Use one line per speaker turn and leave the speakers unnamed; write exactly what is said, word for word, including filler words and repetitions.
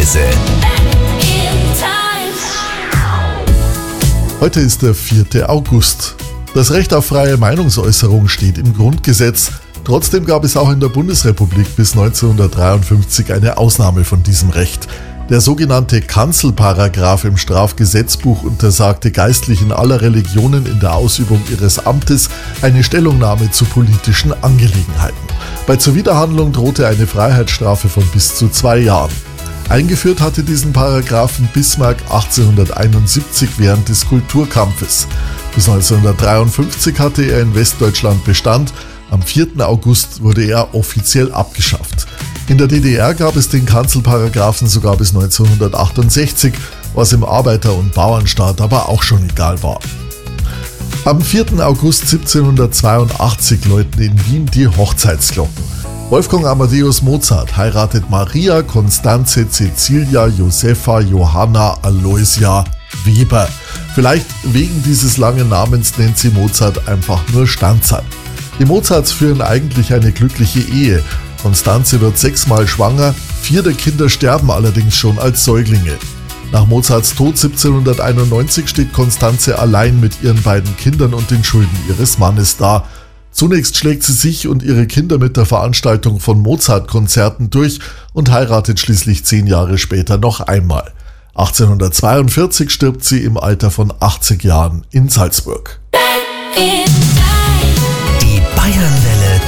Reise.
Heute ist der vierte August. Das Recht auf freie Meinungsäußerung steht im Grundgesetz. Trotzdem gab es auch in der Bundesrepublik bis neunzehnhundertdreiundfünfzig eine Ausnahme von diesem Recht. Der sogenannte Kanzelparagraph im Strafgesetzbuch untersagte Geistlichen aller Religionen in der Ausübung ihres Amtes eine Stellungnahme zu politischen Angelegenheiten. Bei Zuwiderhandlung drohte eine Freiheitsstrafe von bis zu zwei Jahren. Eingeführt hatte diesen Paragraphen Bismarck achtzehnhunderteinundsiebzig während des Kulturkampfes. Bis neunzehnhundertdreiundfünfzig hatte er in Westdeutschland Bestand. Am vierten August wurde er offiziell abgeschafft. In der D D R gab es den Kanzelparagraphen sogar bis neunzehnhundertachtundsechzig, was im Arbeiter- und Bauernstaat aber auch schon egal war. Am vierten August siebzehnhundertzweiundachtzig läuten in Wien die Hochzeitsglocken. Wolfgang Amadeus Mozart heiratet Maria Constanze Cäcilia Josepha Johanna Aloysia Weber. Vielleicht wegen dieses langen Namens nennt sie Mozart einfach nur Stanzal. Die Mozarts führen eigentlich eine glückliche Ehe. Constanze wird sechsmal schwanger, vier der Kinder sterben allerdings schon als Säuglinge. Nach Mozarts Tod siebzehnhunderteinundneunzig steht Constanze allein mit ihren beiden Kindern und den Schulden ihres Mannes da. Zunächst schlägt sie sich und ihre Kinder mit der Veranstaltung von Mozart-Konzerten durch und heiratet schließlich zehn Jahre später noch einmal. achtzehnhundertzweiundvierzig stirbt sie im Alter von achtzig Jahren in Salzburg.